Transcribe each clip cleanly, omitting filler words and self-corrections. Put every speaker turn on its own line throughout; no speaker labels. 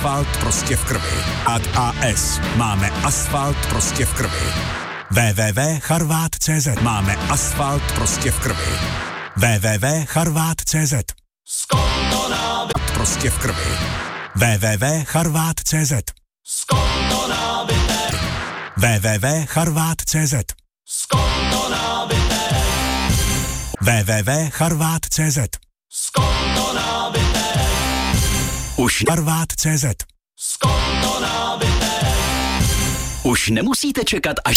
asfalt prostě v krvi. AS. Máme asfalt prostě v krvi. www.charvat.cz. Máme asfalt prostě v krvi. www.charvat.cz. Prostě v krvi. www.charvat.cz. www.charvat.cz. www.charvat.cz. Už Charvat.cz.
Už nemusíte čekat až...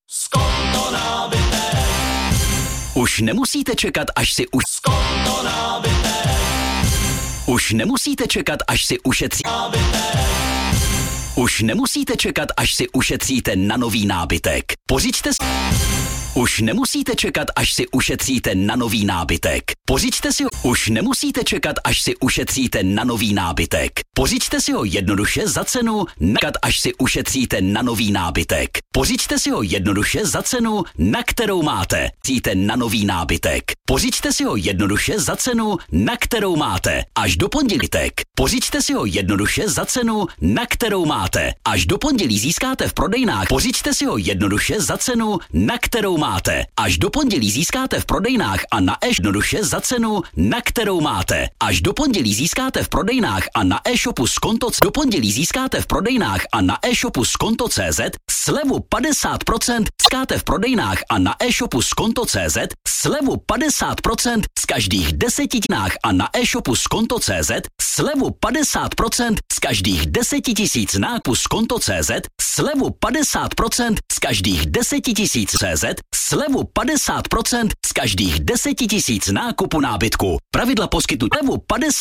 Už nemusíte čekat, až si už... Už nemusíte čekat, až si ušetří... Už nemusíte čekat, až si ušetříte na nový nábytek. Pořiďte si... Už nemusíte čekat, až si ušetříte na nový nábytek. Pořiďte si ho. Už nemusíte čekat, až si ušetříte na nový nábytek. Pořiďte si ho jednoduše za cenu, až si ušetříte na nový nábytek. Pořiďte si ho jednoduše za cenu, na kterou máte. Cíte na nový nábytek. Pořiďte si ho jednoduše za cenu, na kterou máte. Až do pondělítek. Pořiďte si ho jednoduše za cenu, na kterou máte. Až do pondělí získáte v prodejnách. Pořiďte si ho jednoduše za cenu, na kterou máte. Až do pondělí získáte v prodejnách a na jednoduše za cenu, na kterou máte. Až do pondělí získáte v prodejnách a na e-shopu z konto. Do pondělí získáte v prodejnách a na e-shopu z konto.cz slevu 50%. Získáte v prodejnách a na e-shopu z konto.cz slevu 50% z každých 10 tisíc a na e-shopu z konto.cz slevu 50% z každých 10 tisíc nákupů z konto.cz slevu 50% z každých 10 tisíc CZ slevu 50% z každých 10 tisíc nákupu nábytku. Pravidla poskytnutí slevu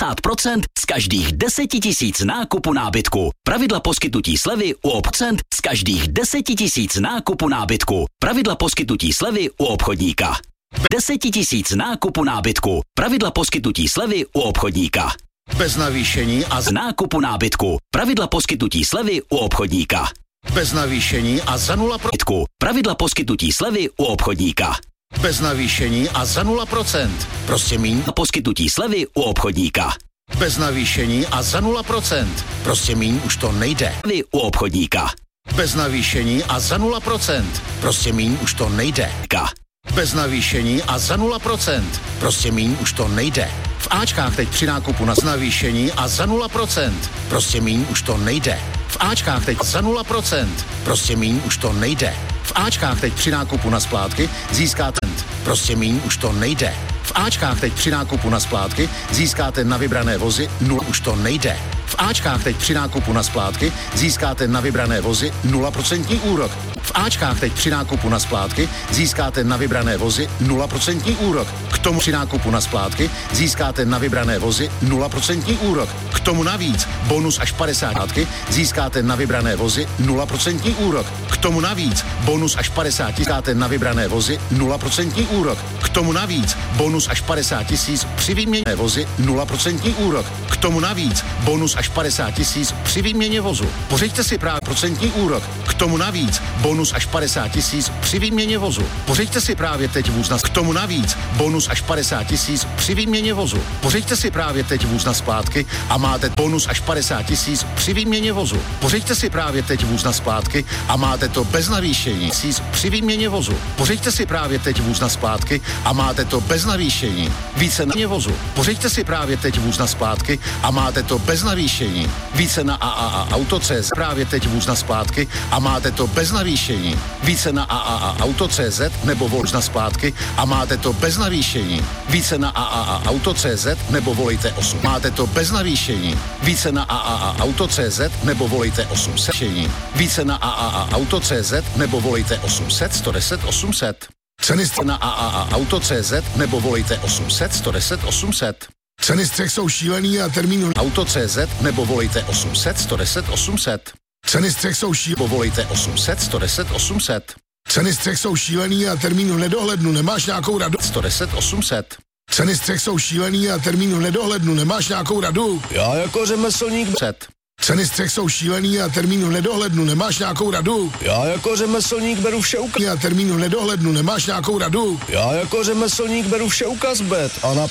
50% z každých 10 tisíc nákupu nábytku. Pravidla poskytnutí slevy u obcent z každých 10 tisíc nákupu nábytku. Pravidla poskytnutí slevy u obchodníka. 10 tisíc nákupu nábytku. Pravidla poskytnutí slevy u obchodníka.
Bez navýšení a
z nákupu nábytku. Pravidla poskytnutí slevy u obchodníka.
Bez navýšení a za 0%.
Pravidla poskytnutí slevy u obchodníka.
Bez navýšení a za 0%. Prostě míň.
Poskytnutí slevy u obchodníka.
Bez navýšení a za 0%. Prostě míň už to nejde.
U obchodníka.
Bez navýšení a za 0%. Prostě míň už to nejde. Bez navýšení a za 0%. Prostě míň už to nejde. V Ačkách teď při nákupu na navýšení a za 0%. Prostě míň už to nejde. V Ačkách teď za 0%. Prostě míň už to nejde. V Ačkách teď při nákupu na splátky získáte. Prostě míň už to nejde. V Ačkách teď při nákupu na splátky získáte na vybrané vozy 0, už to nejde. V Ačkách teď při nákupu na splátky získáte na vybrané vozy 0% úrok. V Ačkách teď při nákupu na splátky získáte na vybrané vozy 0% úrok. K tomu při nákupu na splátky získáte na vybrané vozy 0% úrok. K tomu navíc bonus až 50 získáte na vybrané vozy 0% úrok. K tomu navíc bonus až 50 získáte na vybrané vozy 0% úrok. K tomu navíc bonus až 50 tisíc při výměně vozy 0% úrok. K tomu navíc bonus až 50 tisíc při výměně vozu. Pořiďte si právě procentní úrok. K tomu navíc bonus až 50 tisíc při výměně vozu. Pořiďte si právě teď vůz na... K tomu navíc bonus až 50 tisíc při výměně vozu. Pořiďte si právě teď vůz na splátky a máte bonus až 50 tisíc při výměně vozu. Pořiďte si právě teď vůz na splátky a máte to bez navýšení při výměně vozu. Pořiďte si právě teď vůz na splátky a máte to bez navýšení. Více na vozu. Pořiďte si právě teď vůz na splátky a máte to bez navýšení. Více na AAA Auto.cz právě teď vůz na splátky a máte to bez navýšení. Více na AAA Auto.cz nebo vůz na splátky a máte to bez navýšení. Více na AAA Auto.cz nebo volejte 8. Máte to bez navýšení. Více na AAA Auto.cz nebo volejte 800. Více na AAA Auto.cz nebo volejte 800 110 800. Ceny na AAA Auto.cz nebo volejte 800 110 800. Ceny střech jsou šílený a termín Auto.cz nebo volejte 800 110 800. Ceny střech jsou šílený, volejte 800 110 800. Ceny střech jsou šílený a termín v nedohlednu, nemáš nějakou radu? 110 800. Ceny střech jsou šílený a termín v nedohlednu, nemáš nějakou radu? Já jako řemeslník před. Ceny střech jsou šílený a termín v nedohlednu, nemáš nějakou radu? Já jako řemeslník beru vše ukaz. A termín v nedohlednu, nemáš nějakou radu? Já jako řemeslník beru vše ukaz, bet. A na